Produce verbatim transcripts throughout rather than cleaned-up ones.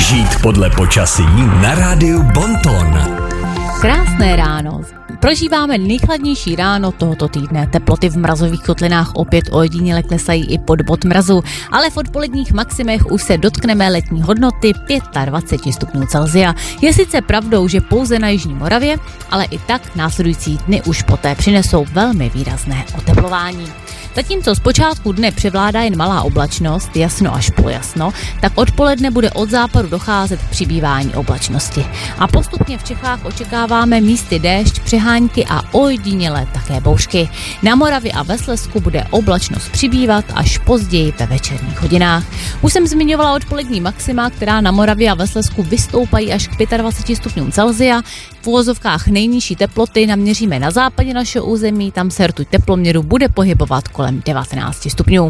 Žít podle počasí na rádiu Bonton. Krásné ráno. Prožíváme nejchladnější ráno tohoto týdne. Teploty v mrazových kotlinách opět ojediněle klesají i pod bod mrazu, ale v odpoledních maximech už se dotkneme letní hodnoty dvacet pět stupňů Celsia. Je sice pravdou, že pouze na jižní Moravě, ale i tak následující dny už poté přinesou velmi výrazné oteplování. Zatímco z počátku dne převládá jen malá oblačnost, jasno až polojasno, tak odpoledne bude od západu docházet k přibývání oblačnosti. A postupně v Čechách očekáváme místy déšť, přehánky a ojediněle také bouřky. Na Moravě a ve Slezsku bude oblačnost přibývat až později ve večerních hodinách. Už jsem zmiňovala odpolední maxima, která na Moravě a ve Slezsku vystoupají až k dvacet pět stupňům Celsia. V uvozovkách nejnižší teploty naměříme na západě našeho území, tam se rtuť teploměru bude pohybovat kolem devatenáct stupňů.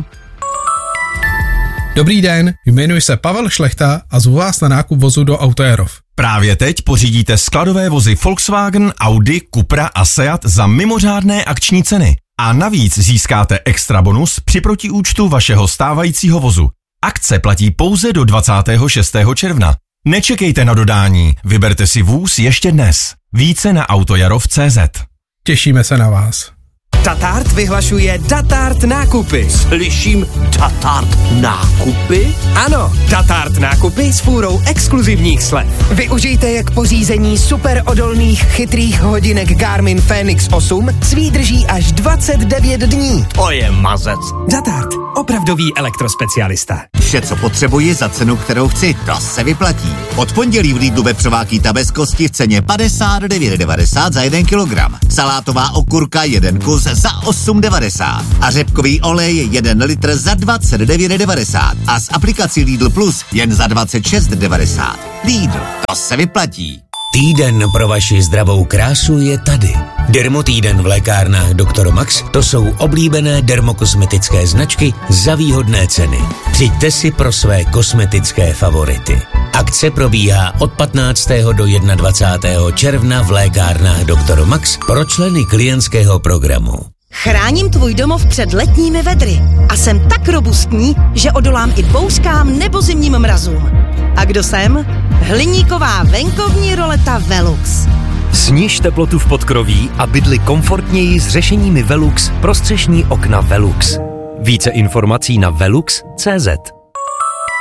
Dobrý den, jmenuji se Pavel Šlechta a zvu vás na nákup vozu do Autoerov. Právě teď pořídíte skladové vozy Volkswagen, Audi, Cupra a Seat za mimořádné akční ceny. A navíc získáte extra bonus při protiúčtu vašeho stávajícího vozu. Akce platí pouze do dvacátého šestého června. Nečekejte na dodání, vyberte si vůz ještě dnes. Více na autojarov tečka cé zet. Těšíme se na vás. Datart vyhlašuje Datart nákupy. Slyším Datart nákupy? Ano, Datart nákupy s fůrou exkluzivních slev. Využijte je k pořízení super odolných chytrých hodinek Garmin Fenix osm s výdrží až dvacet devět dní. To je mazec. Datart, opravdový elektrospecialista. Vše, co potřebuji za cenu, kterou chci, to se vyplatí. Od pondělí v Lidlu vepřová kýta bez kosti v ceně padesát devět devadesát za jeden kilogram. Salátová okurka jeden kus za osm devadesát. A řepkový olej jeden litr za dvacet devět devadesát. A s aplikací Lidl Plus jen za dvacet šest devadesát. Lidl, to se vyplatí. Týden pro vaši zdravou krásu je tady. Dermotýden v lékárnách doktor Max, to jsou oblíbené dermokosmetické značky za výhodné ceny. Přijďte si pro své kosmetické favority. Akce probíhá od patnáctého do dvacátého prvního června v lékárnách doktor Max pro členy klientského programu. Chráním tvůj domov před letními vedry a jsem tak robustní, že odolám i bouřkám nebo zimním mrazům. A kdo jsem? Hliníková venkovní roleta Velux. Sniž teplotu v podkroví a bydli komfortněji s řešeními Velux pro střešní okna Velux. Více informací na velux tečka cé zet.